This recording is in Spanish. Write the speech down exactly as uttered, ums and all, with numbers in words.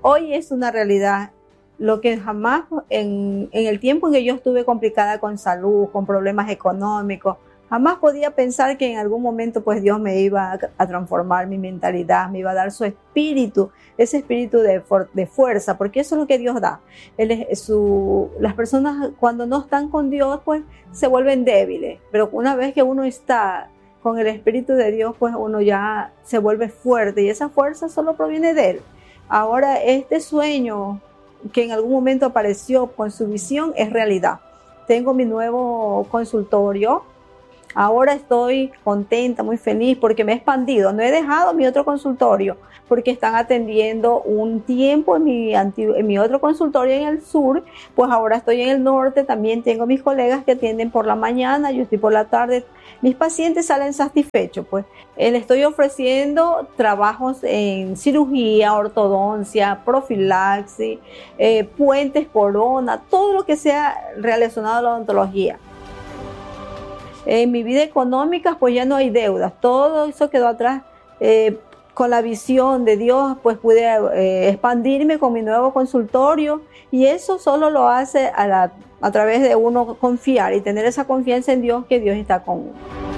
hoy es una realidad. Lo que jamás, en, en el tiempo en que yo estuve complicada con salud, con problemas económicos, jamás podía pensar que en algún momento pues Dios me iba a, a transformar mi mentalidad, me iba a dar su espíritu, ese espíritu de, for, de fuerza, porque eso es lo que Dios da. Él es su, las personas cuando no están con Dios pues se vuelven débiles, pero una vez que uno está con el espíritu de Dios pues uno ya se vuelve fuerte y esa fuerza solo proviene de Él. Ahora este sueño que en algún momento apareció con su visión es realidad. Tengo mi nuevo consultorio. Ahora estoy contenta, muy feliz porque me he expandido. No he dejado mi otro consultorio porque están atendiendo un tiempo en mi, antiguo, en mi otro consultorio en el sur. Pues ahora estoy en el norte. También tengo mis colegas que atienden por la mañana. Yo estoy por la tarde. Mis pacientes salen satisfechos. Pues eh, les estoy ofreciendo trabajos en cirugía, ortodoncia, profilaxis, eh, puentes, corona, todo lo que sea relacionado a la odontología. En mi vida económica pues ya no hay deudas, todo eso quedó atrás. Eh, con la visión de Dios pues pude eh, expandirme con mi nuevo consultorio y eso solo lo hace a, la, a través de uno confiar y tener esa confianza en Dios que Dios está con uno.